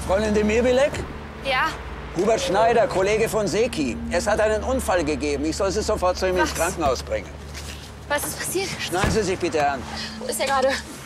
Freundin Demirbilek? Ja? Hubert Schneider, Kollege von Seki. Es hat einen Unfall gegeben. Ich soll Sie sofort zu ihm ins Krankenhaus bringen. Was ist passiert? Schnallen Sie sich bitte an. Wo ist er gerade?